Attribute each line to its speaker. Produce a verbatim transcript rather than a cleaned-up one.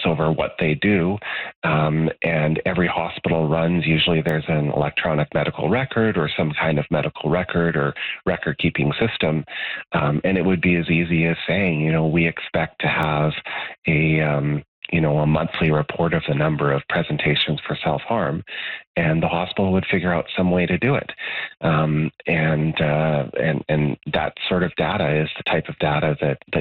Speaker 1: over what they do. Um, and every hospital runs, usually there's an electronic medical record or some kind of medical record or record keeping system. Um, and it would be as easy as saying, you know, we expect to have a, um, you know, a monthly report of the number of presentations for self-harm, and the hospital would figure out some way to do it. Um, and, uh, and, and that sort of data is the type of data that, that